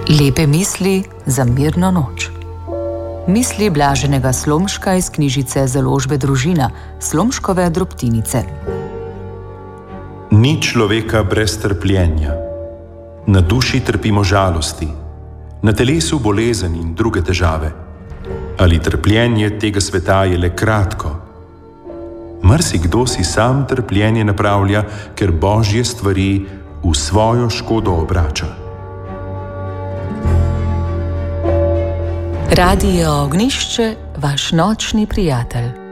Lepe misli za mirno noč. Misli Blaženega Slomška iz knjižice Založbe Družina, Slomškove drobtinice. Ni človeka brez trpljenja. Na duši trpimo žalosti, na telesu bolezen in druge težave. Ali trpljenje tega sveta je le kratko? Marsikdo si sam trpljenje napravlja, ker Božje stvari v svojo škodo obrača. Radio Ognjišče, vaš nočni prijatelj.